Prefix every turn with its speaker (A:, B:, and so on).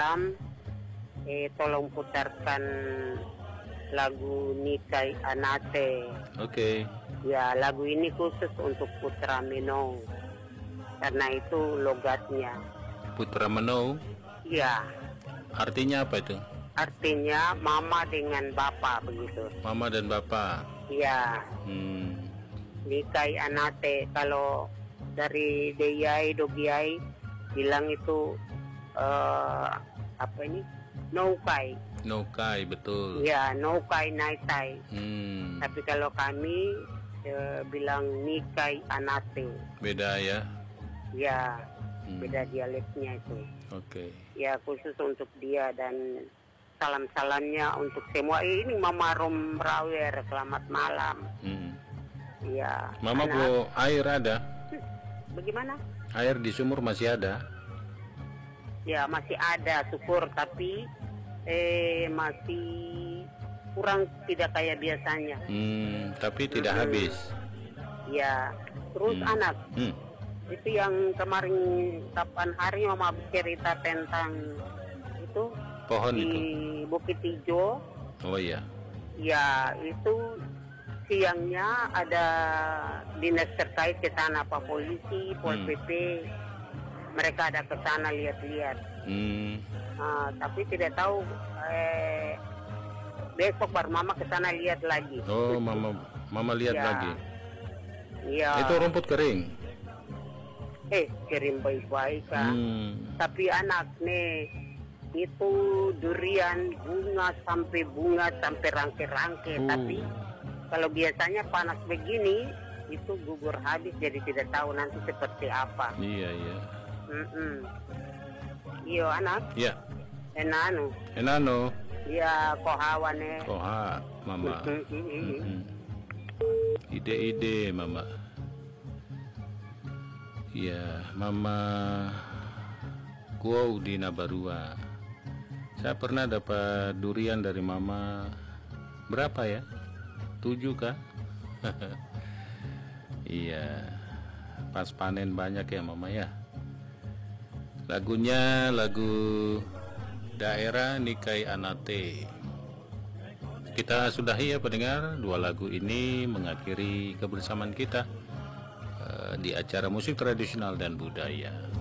A: malam, tolong putarkan lagu Nikai Anate.
B: Oke.
A: Ya, lagu ini khusus untuk Putra Mino, karena itu logatnya.
B: Putra Meno,
A: Ya,
B: artinya apa itu?
A: artinya mama dengan bapak begitu.
B: Mama dan Bapak.
A: Ya,
B: Hmm.
A: Nikai Anate. Kalau dari Deyai Dogiai bilang itu apa ini? Noukai.
B: Nokai, betul.
A: Ya, Noukai Naitai.
B: Hmm.
A: Tapi kalau kami bilang Nikai Anate.
B: Beda ya.
A: Ya, beda dialeknya itu.
B: Oke.
A: Ya, khusus untuk dia dan salam-salamnya untuk semua. Ini Mama Rom Rawer, selamat malam. Ya.
B: Mama bu, air ada?
A: Bagaimana?
B: Air di sumur masih ada?
A: Ya, masih ada, syukur, tapi masih kurang, tidak kayak biasanya.
B: Tapi tidak habis.
A: Ya, terus anak, itu yang kemarin kapan hari Mama cerita tentang itu
B: Pohon
A: di
B: itu.
A: Bukit Ijo.
B: Oh iya.
A: Ya, itu siangnya ada dinas terkait ke sana, Pak Polisi, Pol PP, mereka ada ke sana lihat-lihat. Tapi tidak tahu besok baru Mama ke sana lihat lagi.
B: Oh, mama lihat
A: Ya.
B: lagi.
A: Iya.
B: Itu rumput kering.
A: Kirim baik-baik kan. Tapi anak nih, itu durian bunga sampai rangke-rangke. Tapi kalau biasanya panas begini, itu gugur habis, jadi tidak tahu nanti seperti apa.
B: Iya, iya.
A: Iyo anak.
B: Iya.
A: Enano. Ya kohawane.
B: Koha, Mama. Ide-ide, Mama. Iya, Mama Guau di Nabarua. Saya pernah dapat durian dari Mama. Berapa ya? 7 kah? Iya. Pas panen banyak ya Mama ya. Lagunya lagu Daerah Nikai Anate. Kita sudahi ya pendengar, 2 lagu ini mengakhiri kebersamaan kita di acara musik tradisional dan budaya.